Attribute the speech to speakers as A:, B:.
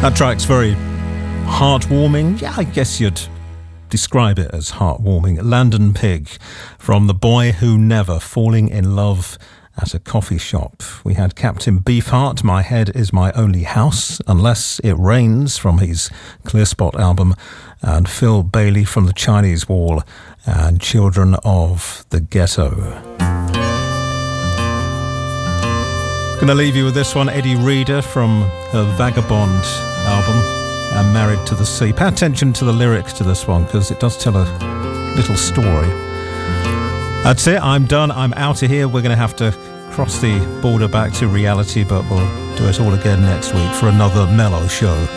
A: That track's very heartwarming. Yeah, I guess you'd describe it as heartwarming. Landon Pig from The Boy Who Never, falling in love at a coffee shop. We had Captain Beefheart, My Head Is My Only House, Unless It Rains from his Clear Spot album, and Phil Bailey from The Chinese Wall and Children of the Ghetto. Going to leave you with this one, Eddie Reader from her Vagabond album and Married to the Sea. Pay attention to the lyrics to this one because it does tell a little story. That's it, I'm done, I'm out of here. We're going to have to cross the border back to reality, but we'll do it all again next week for another mellow show.